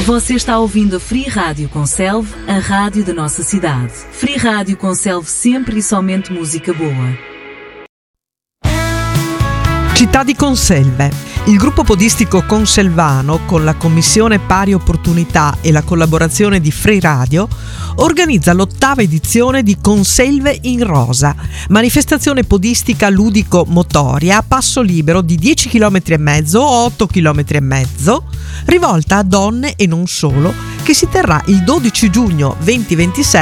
Você está ouvindo a Free Rádio Conselve, a rádio da nossa cidade. Free Rádio Conselve, sempre e somente música boa. Città di Conselve. Il gruppo podistico conselvano, con la Commissione Pari Opportunità e la collaborazione di Free Radio, organizza l'8ª edizione di Conselve in Rosa, manifestazione podistica ludico-motoria a passo libero di 10 km e mezzo o 8 km e mezzo, rivolta a donne e non solo, che si terrà il 12 giugno 2026